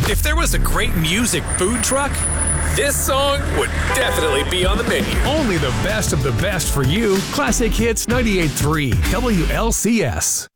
If there was a great music food truck, this song would definitely be on the menu. Only the best of the best for you. Classic Hits 98.3 WLCS.